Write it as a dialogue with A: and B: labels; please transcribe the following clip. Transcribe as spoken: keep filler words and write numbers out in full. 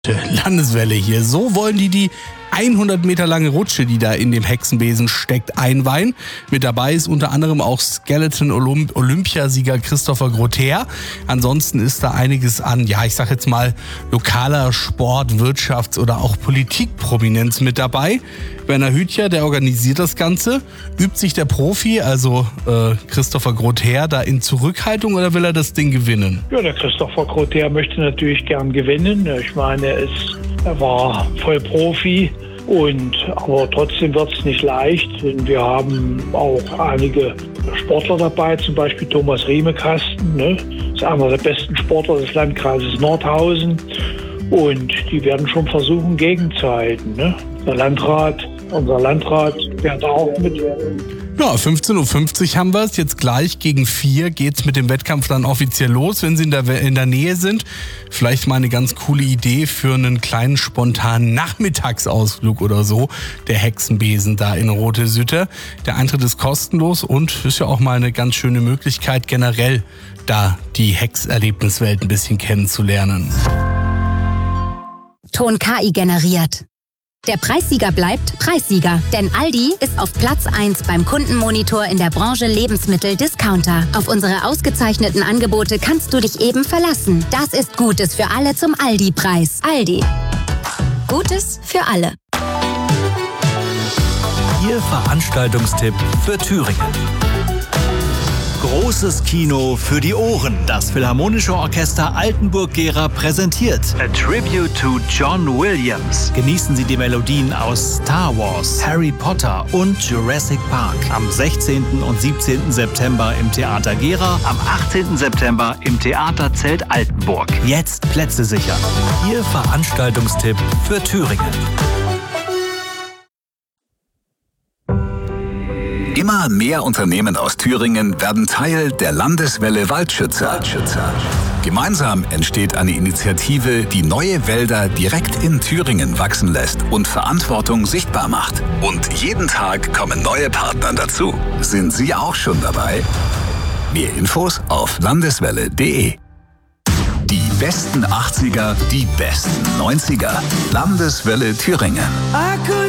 A: Landeswelle hier. So wollen die die hundert Meter lange Rutsche, die da in dem Hexenbesen steckt, einweihen. Mit dabei ist unter anderem auch Skeleton-Olympiasieger Christopher Grother. Ansonsten ist da einiges an, ja, ich sag jetzt mal, lokaler Sport-, Wirtschafts- oder auch Politikprominenz mit dabei. Werner Hütcher, der organisiert das Ganze. Übt sich der Profi, also äh, Christopher Grother, da in Zurückhaltung oder will er das Ding gewinnen?
B: Ja, der Christopher Grother möchte natürlich gern gewinnen. Ich meine, er, ist, er war voll Profi. Und, aber trotzdem wird es nicht leicht. Wir haben auch einige Sportler dabei, zum Beispiel Thomas Riemekasten, ne? Das ist einer der besten Sportler des Landkreises Nordhausen. Und die werden schon versuchen, gegenzuhalten. Ne? Der Landrat, unser Landrat, wird auch mit.
A: Ja, fünfzehn Uhr fünfzig haben wir es. Jetzt gleich gegen vier geht's mit dem Wettkampf dann offiziell los, wenn Sie in der, in der Nähe sind. Vielleicht mal eine ganz coole Idee für einen kleinen spontanen Nachmittagsausflug oder so. Der Hexenbesen da in Rote Sütter. Der Eintritt ist kostenlos und ist ja auch mal eine ganz schöne Möglichkeit, generell da die Hexerlebniswelt ein bisschen kennenzulernen.
C: Ton K I generiert. Der Preissieger bleibt Preissieger, denn Aldi ist auf Platz eins beim Kundenmonitor in der Branche Lebensmittel-Discounter. Auf unsere ausgezeichneten Angebote kannst du dich eben verlassen. Das ist Gutes für alle zum Aldi-Preis. Aldi. Gutes für alle.
D: Ihr Veranstaltungstipp für Thüringen. Großes Kino für die Ohren. Das Philharmonische Orchester Altenburg-Gera präsentiert A Tribute to John Williams. Genießen Sie die Melodien aus Star Wars, Harry Potter und Jurassic Park. Am sechzehnten und siebzehnten September im Theater Gera, am achtzehnten September im Theater Zelt Altenburg. Jetzt Plätze sichern. Ihr Veranstaltungstipp für Thüringen.
E: Immer mehr Unternehmen aus Thüringen werden Teil der Landeswelle Waldschützer. Gemeinsam entsteht eine Initiative, die neue Wälder direkt in Thüringen wachsen lässt und Verantwortung sichtbar macht. Und jeden Tag kommen neue Partner dazu. Sind Sie auch schon dabei? Mehr Infos auf landeswelle punkt de. Die besten achtziger, die besten neunziger. Landeswelle Thüringen.